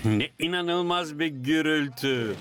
Ne inanılmaz bir gürültü.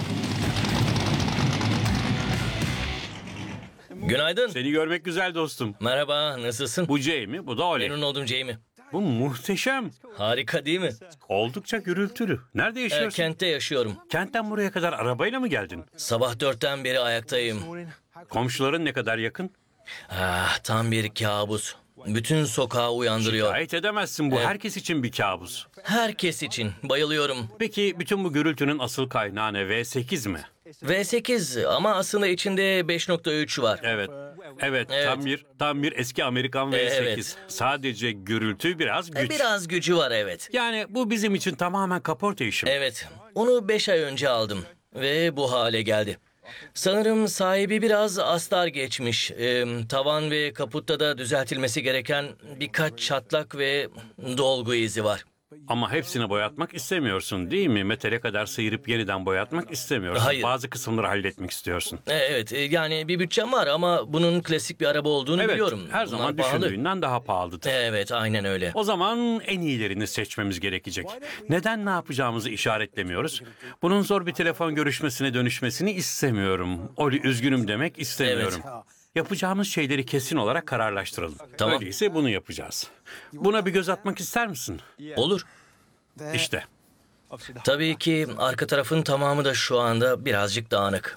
Günaydın. Seni görmek güzel dostum. Merhaba, nasılsın? Bu Jamie, bu da Ollie. Memnun oldum Jamie. Bu muhteşem. Harika değil mi? Oldukça gürültülü. Nerede yaşıyorsun? Kent'te yaşıyorum. Kentten buraya kadar arabayla mı geldin? Sabah 4'ten beri ayaktayım. Komşuların ne kadar yakın? Tam bir kabus. Bütün sokağı uyandırıyor. Şikayet edemezsin, bu herkes için bir kabus. Herkes için. Bayılıyorum. Peki bütün bu gürültünün asıl kaynağı ne? V8 mi? V8 ama aslında içinde 5.3 var. Evet. Evet, Evet. tam bir eski Amerikan V8. Evet. Sadece gürültü, biraz güç. Biraz gücü var evet. Yani bu bizim için tamamen kaporta işi. Evet. Onu 5 ay önce aldım. Ve bu hale geldi. Sanırım sahibi biraz astar geçmiş. Tavan ve kaputta da düzeltilmesi gereken birkaç çatlak ve dolgu izi var. Ama hepsini boyatmak istemiyorsun değil mi? Metale kadar sıyırıp yeniden boyatmak istemiyorsun. Hayır. Bazı kısımları halletmek istiyorsun. Evet, yani bir bütçem var ama bunun klasik bir araba olduğunu Evet, biliyorum. her Bunlar zaman pahalı. düşündüğünden daha pahalıdır. Evet, aynen öyle. O zaman en iyilerini seçmemiz gerekecek. Neden ne yapacağımızı işaretlemiyoruz? Bunun zor bir telefon görüşmesine dönüşmesini istemiyorum. Oli üzgünüm demek istemiyorum. Yapacağımız şeyleri kesin olarak kararlaştıralım. Tamam. Öyleyse bunu yapacağız. Buna bir göz atmak ister misin? Olur. İşte. Tabii ki arka tarafın tamamı da şu anda birazcık dağınık.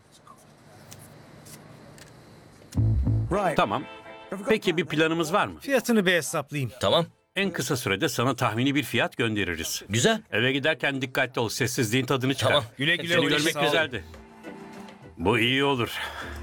Tamam. Peki bir planımız var mı? Fiyatını bir hesaplayayım. Tamam, En kısa sürede sana tahmini bir fiyat göndeririz. güzel. Eve giderken dikkatli ol. Sessizliğin tadını çıkar. Tamam. Güle güle Seni Oli, görmek sağ ol. güzeldi. Bu iyi olur.